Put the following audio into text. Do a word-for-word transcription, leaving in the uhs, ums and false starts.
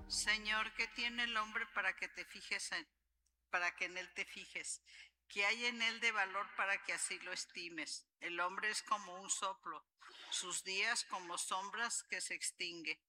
Señor, ¿qué tiene el hombre para que te fijes en, para que en él te fijes? ¿Qué hay en él de valor para que así lo estimes? El hombre es como un soplo, sus días como sombras que se extingue.